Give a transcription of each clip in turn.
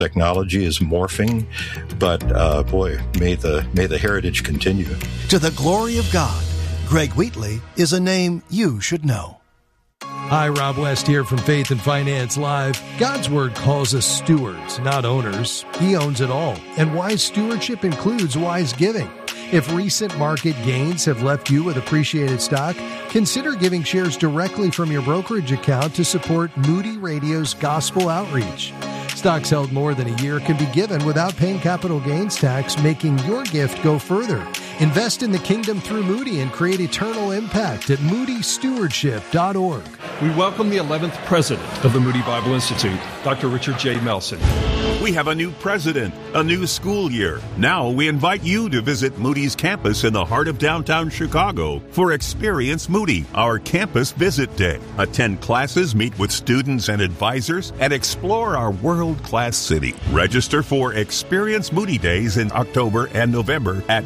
Technology is morphing, but boy, may the heritage continue. To the glory of God, Greg Wheatley is a name you should know. Hi, Rob West here from Faith and Finance Live. God's Word calls us stewards, not owners. He owns it all, and wise stewardship includes wise giving. If recent market gains have left you with appreciated stock, consider giving shares directly from your brokerage account to support Moody Radio's gospel outreach. Stocks held more than a year can be given without paying capital gains tax, making your gift go further. Invest in the kingdom through Moody and create eternal impact at moodystewardship.org. We welcome the 11th president of the Moody Bible Institute, Dr. Richard J. Melson. We have a new president, a new school year. Now we invite you to visit Moody's campus in the heart of downtown Chicago for Experience Moody, our campus visit day. Attend classes, meet with students and advisors, and explore our world-class city. Register for Experience Moody Days in October and November at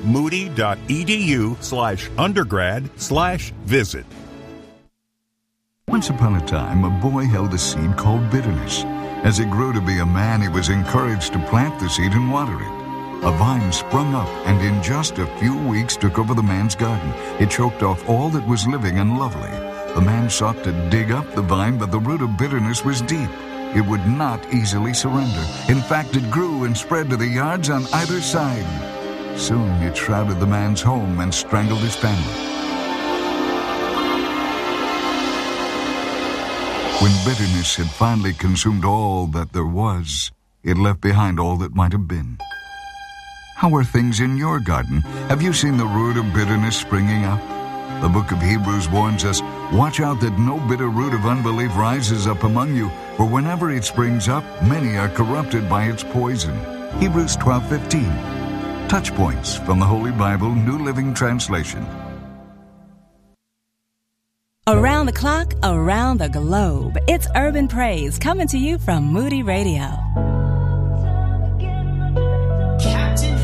moody.edu/undergrad/visit. Once upon a time, a boy held a seed called bitterness. As it grew to be a man, he was encouraged to plant the seed and water it. A vine sprung up and in just a few weeks took over the man's garden. It choked off all that was living and lovely. The man sought to dig up the vine, but the root of bitterness was deep. It would not easily surrender. In fact, it grew and spread to the yards on either side. Soon it shrouded the man's home and strangled his family. When bitterness had finally consumed all that there was, it left behind all that might have been. How are things in your garden? Have you seen the root of bitterness springing up? The book of Hebrews warns us, watch out that no bitter root of unbelief rises up among you, for whenever it springs up, many are corrupted by its poison. Hebrews 12:15. Touch points from the Holy Bible, New Living Translation. Around the clock, around the globe, it's Urban Praise coming to you from Moody Radio.